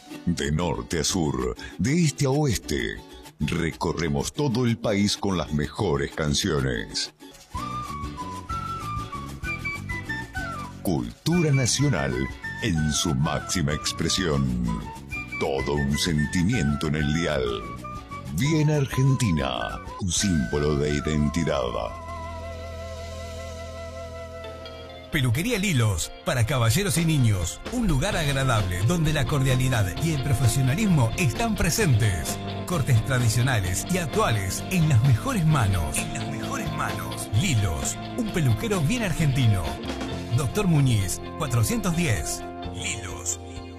De norte a sur, de este a oeste, recorremos todo el país con las mejores canciones. Cultura nacional en su máxima expresión. Todo un sentimiento en el dial. Bien Argentina, un símbolo de identidad. Peluquería Lilos, para caballeros y niños. Un lugar agradable donde la cordialidad y el profesionalismo están presentes. Cortes tradicionales y actuales en las mejores manos. Lilos, un peluquero bien argentino. Doctor Muñiz, 410. Lilos.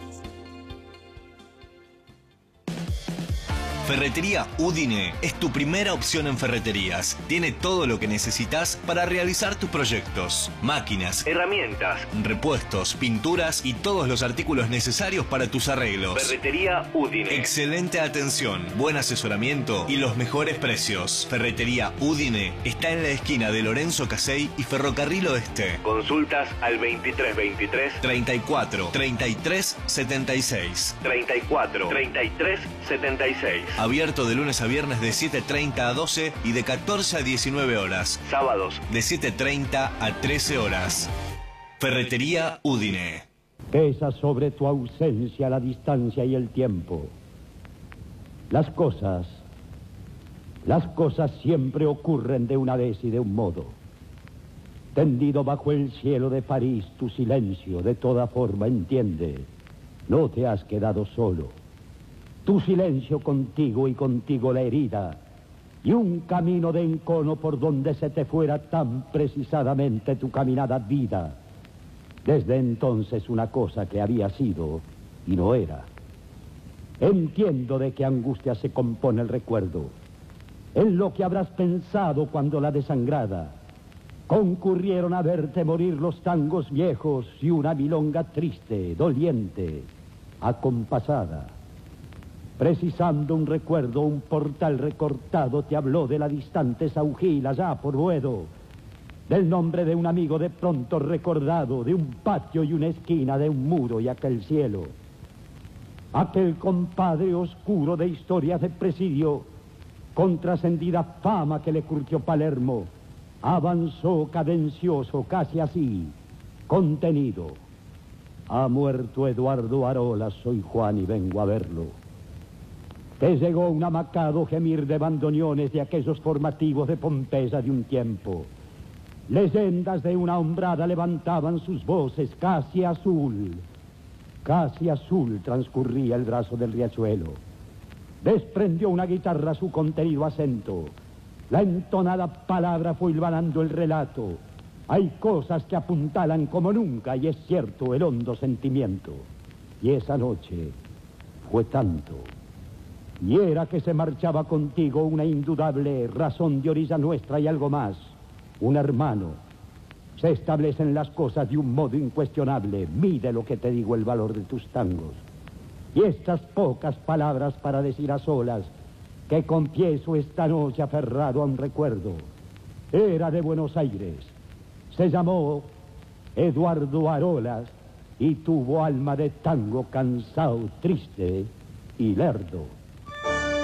Ferretería Udine es tu primera opción en ferreterías. Tiene todo lo que necesitas para realizar tus proyectos. Máquinas, herramientas, repuestos, pinturas y todos los artículos necesarios para tus arreglos. Ferretería Udine. Excelente atención, buen asesoramiento y los mejores precios. Ferretería Udine está en la esquina de Lorenzo Casey y Ferrocarril Oeste. Consultas al 2323 34 33 76. 34 33 76. Abierto de lunes a viernes de 7:30 a 12 y de 14 a 19 horas. Sábados de 7:30 a 13 horas. Ferretería Udine. Pesa sobre tu ausencia la distancia y el tiempo. Las cosas siempre ocurren de una vez y de un modo. Tendido bajo el cielo de París, tu silencio, de toda forma, entiende, no te has quedado solo. Tu silencio contigo y contigo la herida, y un camino de encono por donde se te fuera tan precisadamente tu caminada vida. Desde entonces una cosa que había sido y no era. Entiendo de qué angustia se compone el recuerdo, en lo que habrás pensado cuando la desangrada concurrieron a verte morir los tangos viejos y una milonga triste, doliente, acompasada. Precisando un recuerdo, un portal recortado te habló de la distante Saugil allá por Boedo, del nombre de un amigo de pronto recordado, de un patio y una esquina, de un muro y aquel cielo. Aquel compadre oscuro de historias de presidio, con trascendida fama que le curtió Palermo, avanzó cadencioso, casi así, contenido. Ha muerto Eduardo Arola, soy Juan y vengo a verlo. Te llegó un amacado gemir de bandoneones de aquellos formativos de Pompeya de un tiempo. Leyendas de una hombrada levantaban sus voces, casi azul transcurría el brazo del riachuelo. Desprendió una guitarra su contenido acento. La entonada palabra fue hilvanando el relato. Hay cosas que apuntalan como nunca, y es cierto el hondo sentimiento. Y esa noche fue tanto. Y era que se marchaba contigo una indudable razón de orilla nuestra y algo más, un hermano. Se establecen las cosas de un modo incuestionable. Mide lo que te digo, el valor de tus tangos. Y estas pocas palabras para decir a solas que confieso esta noche aferrado a un recuerdo. Era de Buenos Aires. Se llamó Eduardo Arolas y tuvo alma de tango cansado, triste y lerdo.